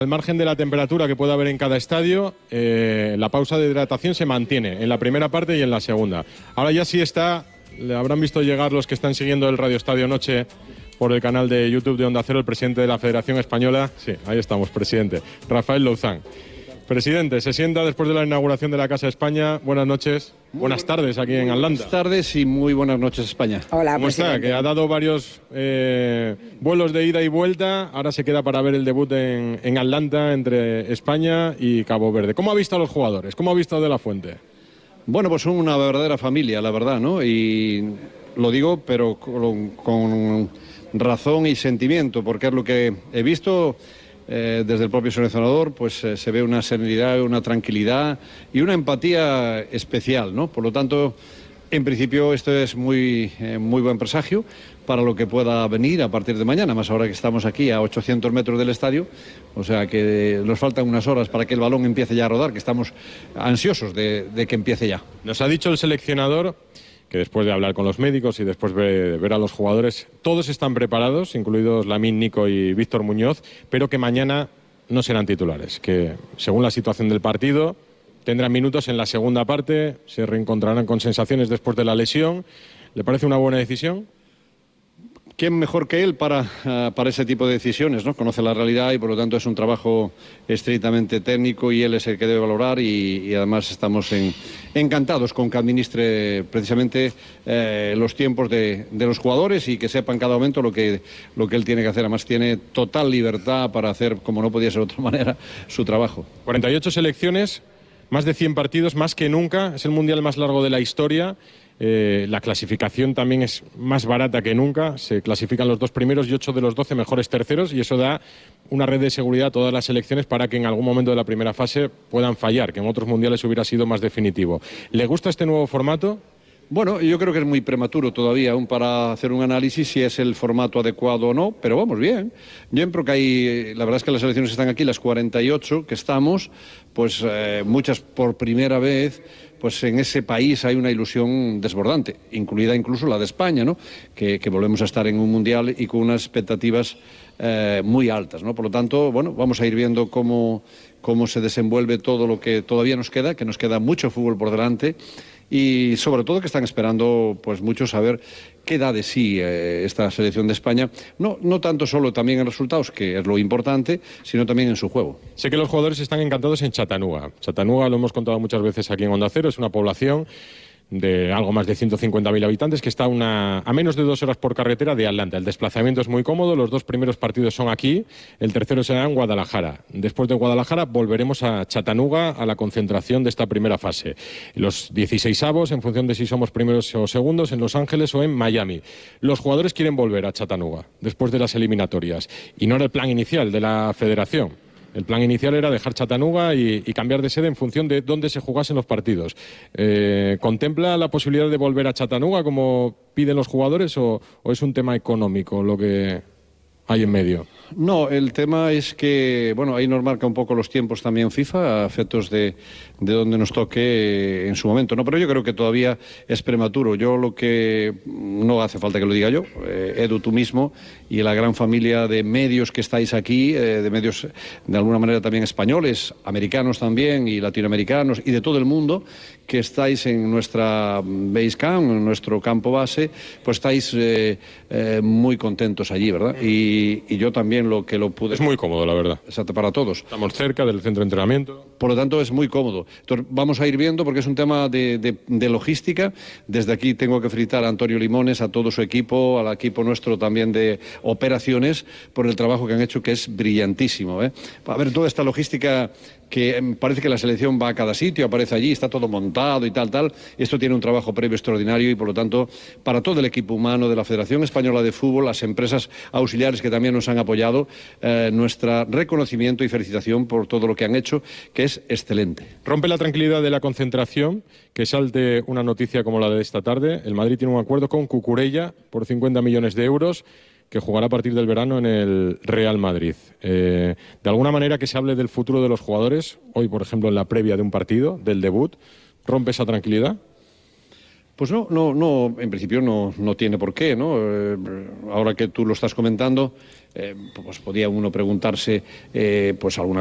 Al margen de la temperatura que pueda haber en cada estadio, la pausa de hidratación se mantiene en la primera parte y en la segunda. Ahora ya sí está, le habrán visto llegar los que están siguiendo el Radio Estadio Noche por el canal de YouTube de Onda Cero, el presidente de la Federación Española. Sí, ahí estamos, presidente. Rafael Louzán. Presidente, se sienta después de la inauguración de la Casa España. Buenas noches. Buenas tardes aquí en Atlanta. Buenas tardes y muy buenas noches, España. Hola, ¿Cómo presidente. está? Que ha dado varios vuelos de ida y vuelta. Ahora se queda para ver el debut en Atlanta entre España y Cabo Verde. ¿Cómo ha visto a los jugadores? ¿Cómo ha visto a De La Fuente? Bueno, pues son una verdadera familia, la verdad, ¿no? Y lo digo, pero con razón y sentimiento, porque es lo que he visto. Desde el propio seleccionador, pues se ve una serenidad, una tranquilidad y una empatía especial, ¿no? Por lo tanto, en principio esto es muy buen presagio para lo que pueda venir a partir de mañana, más ahora que estamos aquí a 800 metros del estadio, o sea que nos faltan unas horas para que el balón empiece ya a rodar, que estamos ansiosos de que empiece ya. Nos ha dicho el seleccionador que después de hablar con los médicos y después de ver a los jugadores, todos están preparados, incluidos Lamine, Nico y Víctor Muñoz, pero que mañana no serán titulares, que según la situación del partido tendrán minutos en la segunda parte, se reencontrarán con sensaciones después de la lesión. ¿Le parece una buena decisión? ¿Quién mejor que él para ese tipo de decisiones, ¿no? Conoce la realidad y por lo tanto es un trabajo estrictamente técnico y él es el que debe valorar y además estamos encantados con que administre precisamente los tiempos de los jugadores y que sepan cada momento lo que él tiene que hacer. Además tiene total libertad para hacer, como no podía ser de otra manera, su trabajo. 48 selecciones, más de 100 partidos, más que nunca. Es el mundial más largo de la historia. La clasificación también es más barata que nunca. Se clasifican los 2 primeros y 8 de los 12 mejores terceros y eso da una red de seguridad a todas las selecciones para que en algún momento de la primera fase puedan fallar, que en otros mundiales hubiera sido más definitivo. ¿Le gusta este nuevo formato? Bueno, yo creo que es muy prematuro todavía aún para hacer un análisis si es el formato adecuado o no, pero vamos bien. Yo creo que hay, la verdad es que las selecciones están aquí, las 48 que estamos, pues muchas por primera vez, pues en ese país hay una ilusión desbordante, incluida incluso la de España, ¿no? Que volvemos a estar en un mundial y con unas expectativas muy altas, ¿no? Por lo tanto, bueno, vamos a ir viendo cómo se desenvuelve todo lo que todavía nos queda, que nos queda mucho fútbol por delante. Y sobre todo que están esperando pues mucho saber qué da de sí esta selección de España, no tanto solo también en resultados, que es lo importante, sino también en su juego. Sé que los jugadores están encantados en Chattanooga. Chattanooga, lo hemos contado muchas veces aquí en Onda Cero, es una población de algo más de 150.000 habitantes que está a menos de 2 horas por carretera de Atlanta. El desplazamiento es muy cómodo, los 2 primeros partidos son aquí, el tercero será en Guadalajara. Después de Guadalajara volveremos a Chattanooga a la concentración de esta primera fase. Los 16avos, en función de si somos primeros o segundos, en Los Ángeles o en Miami. Los jugadores quieren volver a Chattanooga después de las eliminatorias y no era el plan inicial de la federación. El plan inicial era dejar Chattanooga y cambiar de sede en función de dónde se jugasen los partidos. ¿Contempla la posibilidad de volver a Chattanooga como piden los jugadores o es un tema económico lo que hay en medio? No, el tema es que, bueno, ahí nos marca un poco los tiempos también FIFA, a efectos de donde nos toque en su momento, ¿no? Pero yo creo que todavía es prematuro. Yo lo que, no hace falta que lo diga yo, Edu, tú mismo, y la gran familia de medios que estáis aquí, de medios de alguna manera también españoles, americanos también, y latinoamericanos, y de todo el mundo, que estáis en nuestra base camp, en nuestro campo base, pues estáis muy contentos allí, ¿verdad? Y yo también lo pude... Es muy cómodo, la verdad. Exacto, para todos. Estamos cerca del centro de entrenamiento. Por lo tanto, es muy cómodo. Entonces, vamos a ir viendo porque es un tema de logística. Desde aquí tengo que felicitar a Antonio Limones, a todo su equipo, al equipo nuestro también de operaciones, por el trabajo que han hecho, que es brillantísimo, ¿eh? A ver, toda esta logística que parece que la selección va a cada sitio, aparece allí, está todo montado y tal. Esto tiene un trabajo previo extraordinario y, por lo tanto, para todo el equipo humano de la Federación Española de Fútbol, las empresas auxiliares que también nos han apoyado, nuestro reconocimiento y felicitación por todo lo que han hecho, que es excelente. Rompe la tranquilidad de la concentración que salte una noticia como la de esta tarde. El Madrid tiene un acuerdo con Cucurella por 50 millones de euros que jugará a partir del verano en el Real Madrid. De alguna manera que se hable del futuro de los jugadores, hoy por ejemplo en la previa de un partido, del debut, ¿rompe esa tranquilidad? Pues no, en principio no tiene por qué, ¿no? Ahora que tú lo estás comentando, pues podía uno preguntarse, pues alguna